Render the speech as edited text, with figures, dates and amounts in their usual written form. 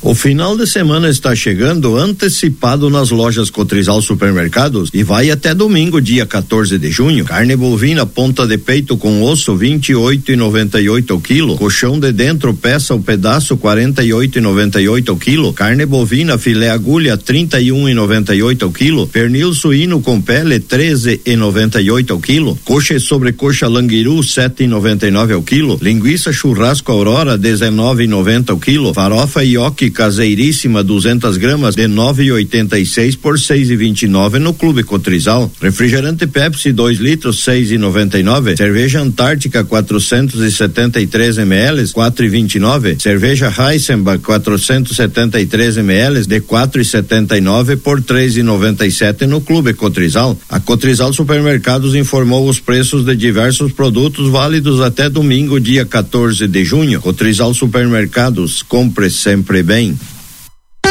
O final de semana está chegando antecipado nas lojas Cotrizal Supermercados e vai até domingo, dia 14 de junho. Carne bovina ponta de peito com osso 28,98 o quilo. Colchão de dentro peça o pedaço 48,98 o quilo. Carne bovina filé agulha 31,98 o quilo. Pernil suíno com pele 13,98 o quilo. Coxa e sobrecoxa languiru 7,99 o quilo. Linguiça churrasco Aurora 19,90 o quilo. Farofa ioki caseiríssima 200 gramas de 9,86 por 6,29 no Clube Cotrizal. Refrigerante Pepsi 2 litros 6,99. Cerveja Antártica 473 ml 4,29. Cerveja Heisenbach 473 ml de 4,79 por 3,97 no Clube Cotrizal. A Cotrizal Supermercados informou os preços de diversos produtos válidos até domingo, dia 14 de junho. Cotrizal Supermercados, compre sempre bem.